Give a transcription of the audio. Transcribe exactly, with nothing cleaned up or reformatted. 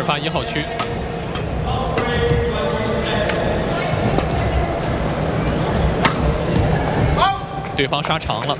始发一号区。对方杀长了。